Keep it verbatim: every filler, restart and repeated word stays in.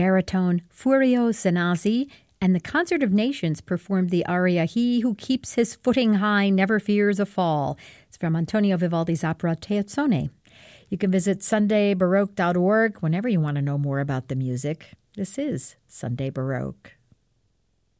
baritone Furio Zanazzi, and the Concert of Nations performed the aria He Who Keeps His Footing High Never Fears a Fall. It's from Antonio Vivaldi's opera Teozzone. You can visit sunday baroque dot org whenever you want to know more about the music. This is Sunday Baroque.